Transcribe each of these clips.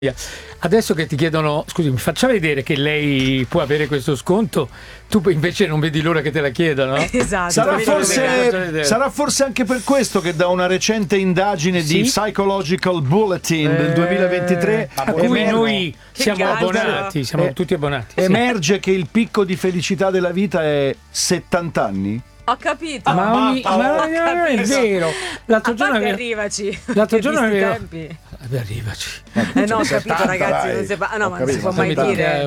Adesso che ti chiedono, scusi, mi faccia vedere che lei può avere questo sconto, tu invece non vedi l'ora che te la chiedano? Esatto. Sarà forse anche per questo che da una recente indagine di Psychological Bulletin del 2023 a cui noi siamo abbonati, siamo tutti abbonati. Emerge che il picco di felicità della vita è 70 anni. Ho capito. Ma è vero. L'altro giorno arrivaci. L'altro giorno tempi. Arrivaci. No, ho capito, ragazzi, non si fa. No, ma non si può mai dire.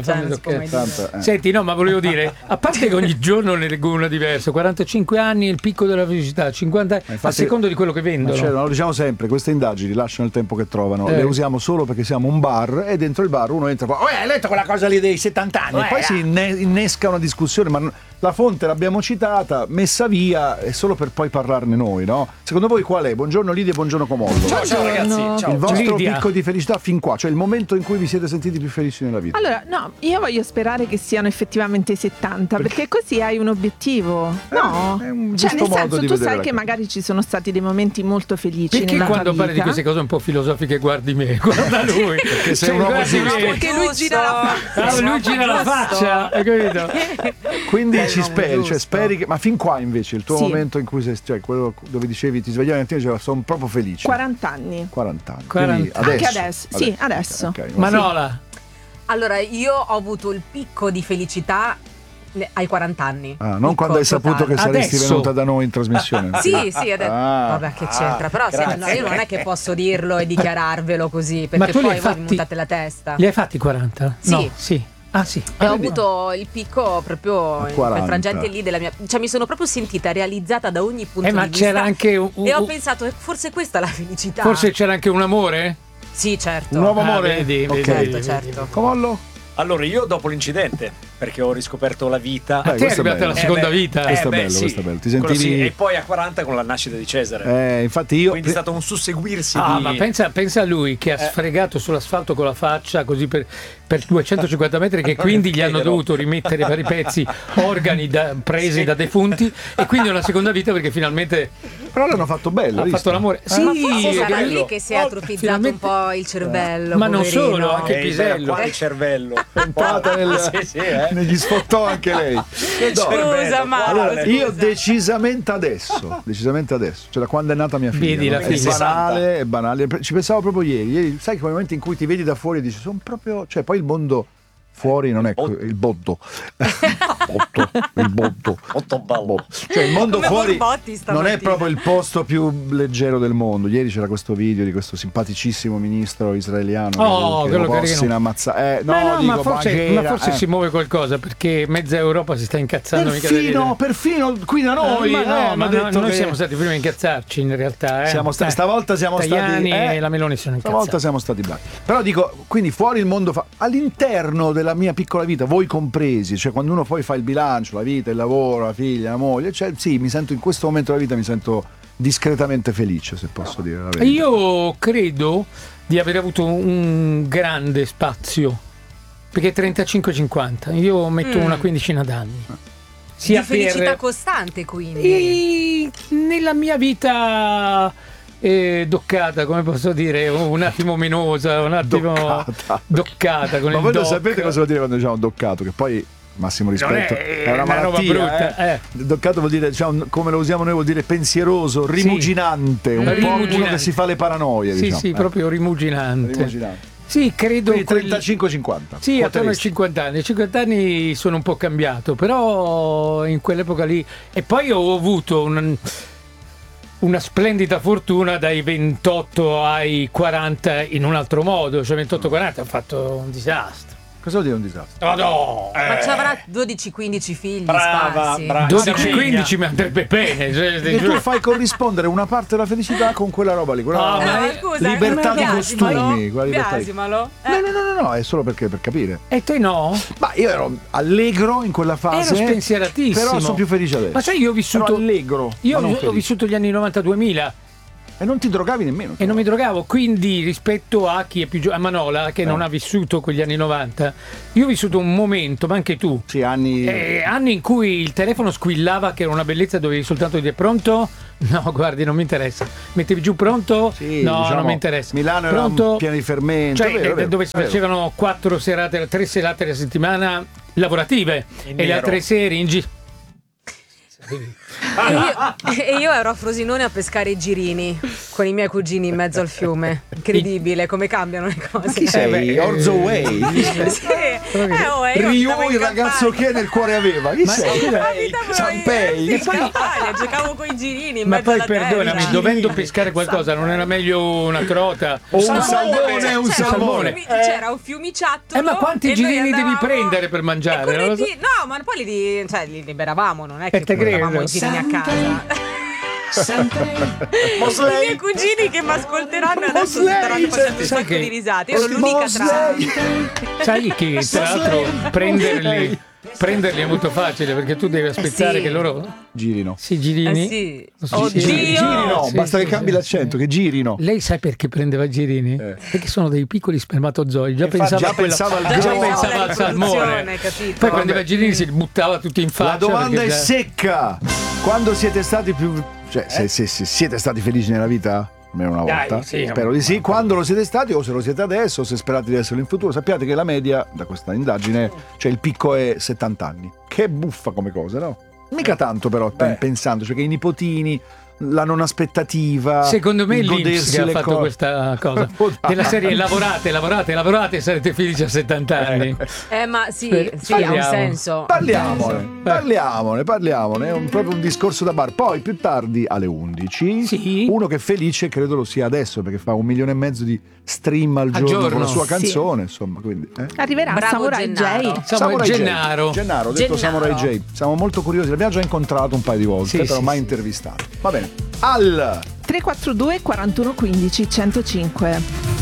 Senti, no, ma volevo dire, a parte che ogni giorno ne leggo una diversa, 45 anni è il picco della felicità, 50 a secondo di quello che vendono. Lo diciamo sempre, queste indagini lasciano il tempo che trovano, le usiamo solo perché siamo un bar e dentro il bar uno entra e fa: hai letto quella cosa lì dei 70 anni? E poi si innesca una discussione, ma la fonte l'abbiamo citata, messa via, è solo per poi parlarne noi, no? Secondo voi qual è? Buongiorno Lidia e buongiorno Comollo. Ciao ragazzi, ciao. Il vostro Lidia. picco di felicità fin qua, cioè il momento in cui vi siete sentiti più felici nella vita. Allora, no, io voglio sperare che siano effettivamente i 70, perché così hai un obiettivo. No, è un cioè giusto nel modo senso di tu vedere sai la che cosa. magari ci sono stati dei momenti molto felici Perché nella quando tua parli di vita. queste cose un po' filosofiche guardi me, guarda lui. Perché sei un uomo guardi giusto. me. Perché lui gira la faccia. Lui gira la faccia, hai capito? Quindi ci speri, giusto. cioè speri che, ma fin qua invece il tuo Sì. momento in cui sei, cioè quello dove dicevi ti svegliavi la mattina e dicevi sono proprio felice. 40 anni. 40 anni. 40. Quindi Anche adesso. Sì, adesso. Ok, Manola. Allora, io ho avuto il picco di felicità ai 40 anni. non Picco quando hai saputo totale. che saresti Adesso? venuta da noi in trasmissione. Sì, adesso. Vabbè, che c'entra. Però grazie. io non è che posso dirlo e dichiararvelo così, Ma perché tu li poi hai voi fatti- mi montate la testa. Li hai fatti 40? Sì. No, sì. Ah sì. E ho avuto il picco proprio A in 40. quel frangente lì della mia. Cioè, mi sono proprio sentita realizzata da ogni punto Ma di vista. c'era anche E ho pensato, forse questa è la felicità. forse c'era anche un amore? Sì, certo. Un nuovo amore? Vedi, Ok. Certo, certo. Comollo? Allora, io dopo l'incidente, perché ho riscoperto la vita. A te è questo è arrivata bello. la seconda vita. Questo è bello, sì. questo è bello. Ti Quello sentivi- sì. E poi a 40 con la nascita di Cesare. Infatti io Quindi è stato un susseguirsi Ah, di. ma pensa a lui che ha sfregato sull'asfalto con la faccia così per 250 metri, che quindi gli hanno vero. dovuto rimettere vari pezzi, organi presi da defunti, e quindi una seconda vita perché finalmente però l'hanno fatto bello, ha visto? fatto l'amore. Ma forse è sarà bello. lì che si è atrofizzato finalmente- un po' il cervello. Ma non poverino. solo, anche il pisello. Quale cervello. È entrata Sì, negli sfottò anche lei. Scusa, ma Allora, io scusa. decisamente adesso, cioè da quando è nata mia figlia, Vedi la no? figlia. È banale, ci pensavo proprio ieri, sai che quei momenti in cui ti vedi da fuori e dici sono proprio, cioè poi il mondo fuori non è il botto. Il botto. Cioè il mondo Come fuori Borbotti non stamattina. è proprio il posto più leggero del mondo. Ieri c'era questo video di questo simpaticissimo ministro israeliano Oh, che quello lo carino. possono ammazzare. Ma forse si muove qualcosa, perché mezza Europa si sta incazzando mica da ridere. Perfino qui da noi. ma detto noi che siamo stati prima a incazzarci in realtà. stavolta siamo Tajani stati e la Meloni sono stavolta incazzati. siamo stati bravi. Però dico, quindi fuori il mondo all'interno della mia piccola vita, voi compresi, cioè quando uno poi fa il bilancio, la vita, il lavoro, la figlia, la moglie, cioè sì, mi sento in questo momento della vita mi sento discretamente felice, se posso dire la verità. Io credo di aver avuto un grande spazio, perché 35-50, io metto una quindicina d'anni. Di felicità costante, quindi. Nella mia vita doccata, come posso dire, un attimo menosa, un attimo doccata con Ma il voi lo doc. sapete cosa vuol dire quando diciamo doccato? Che poi massimo rispetto, è è una una roba malattia, brutta, Doccato vuol dire, diciamo, come lo usiamo noi, vuol dire pensieroso, rimuginante, un po' Rimuginante. uno che si fa le paranoie, Sì, diciamo. sì, proprio rimuginante. Rimuginante. Sì, credo. Quindi 35-50. Sì, attorno ai Quoteresti. 50 anni. Ai 50 anni sono un po' cambiato, però in quell'epoca lì. E poi ho avuto una splendida fortuna dai 28 ai 40 in un altro modo. Cioè 28-40 ho fatto un disastro. Cosa vuol dire un disastro? Oh no! Ma ci avrà 12-15 figli Brava, sparsi. brava. 12-15 mi andrebbe bene. Cioè, E tu fai corrispondere una parte della felicità con quella roba lì, quella Scusa, libertà di biasimalo, costumi, quella libertà di... biasimalo. No, è solo per capire. E te no? Ma io ero allegro in quella fase. Ero spensieratissimo. Però sono più felice adesso. Ma sai, io ho vissuto. Ero allegro. Io ma non ho felice. vissuto gli anni 90-2000. E non ti drogavi nemmeno. E non mi drogavo, quindi rispetto a chi è più giovane, a Manola, che non ha vissuto quegli anni 90, io ho vissuto un momento, ma anche tu, Sì, anni in cui il telefono squillava, che era una bellezza, dovevi soltanto dire pronto? No, guardi, non mi interessa. Mettevi giù pronto? Sì, no, diciamo, non mi interessa. Milano pronto? era piena di fermento. Cioè, è vero, è vero, dove si è vero. facevano 3 serate alla settimana lavorative In e le nero. altre serie in giro. E io ero a Frosinone a pescare i girini con i miei cugini in mezzo al fiume. Incredibile come cambiano le cose. Chi sei? Orzo Way? Sì. Io Ryu, abitavo in il ragazzo Campania. che nel cuore aveva. Chi sei? Abitavo Sanpei. in Campania, giocavo con i girini in Ma mezzo poi alla perdonami, terra. dovendo pescare qualcosa, non era meglio una trota? O un salmone, un C'era salmone. C'era un fiumiciattolo. Ma quanti e noi girini devi andavamo- prendere per mangiare? E Non lo so. no, ma poi li liberavamo, non è che te portavamo credo. i girini a casa. I miei cugini che mi ascolteranno adesso Mosley, staranno facendo un sai sacco che- di risate. Io sono l'unica tra. Sai che tra l'altro prenderli è molto facile, perché tu devi aspettare sì. che loro Girino. si girini. Sì. Non si Oddio. Girino, Sì, basta sì, che cambi sì. l'accento, che girino. Lei sai perché prendeva girini? Perché sono dei piccoli spermatozoi. Già Infatti, pensava, già a quella- pensava al già giorno. pensava al salmone. Capito? Poi prendeva i girini, si li buttava tutti in faccia. La domanda perché è già- secca. Quando siete stati più... Cioè, se siete stati felici nella vita? Almeno una Dai, volta. sì, Spero di sì. Quando lo siete stati o se lo siete adesso o se sperate di esserlo in futuro, sappiate che la media da questa indagine, cioè il picco è 70 anni. Che buffa come cosa, no? Mica tanto però, pensando, cioè che i nipotini, la non aspettativa, Secondo me il l'Inps godersi che ha le fatto cose. questa cosa Può darsi. della serie lavorate e sarete felici a 70 anni. Ma sì, ha un Speriamo. senso. Parliamone. È proprio un discorso da bar. Poi più tardi alle 11, Sì. uno che è felice credo lo sia adesso perché fa 1,5 milioni di stream al giorno con la sua Sì. canzone, insomma, quindi Arriverà Bravo Samurai Gennaro. J. Samurai Gennaro. Gennaro, ho detto Gennaro. Samurai J. Siamo molto curiosi, l'abbiamo già incontrato un paio di volte, Sì, però sì, mai sì. intervistato. Va bene. Al 342 41 15 105.